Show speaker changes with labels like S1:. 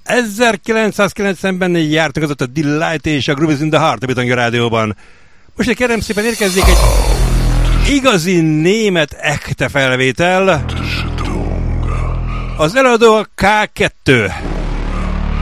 S1: 1990-ben jártak az ott a Delight és a Grooves in the Heart a Bitanga Rádióban. Most kérem szépen érkezzék egy igazi német ekte felvétel. Az előadó a K2.